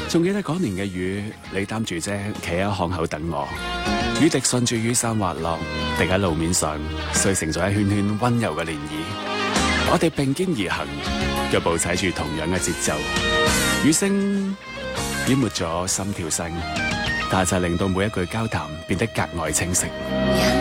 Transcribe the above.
仲記得嗰年嘅雨，你擔住遮企喺巷口等我，雨滴順住雨傘滑落，滴喺路面上，碎成咗一圈圈溫柔嘅漣漪。我哋並肩而行，腳步踩住同樣嘅節奏，雨聲淹沒咗心跳聲，但就令到每一句交談變得格外清晰。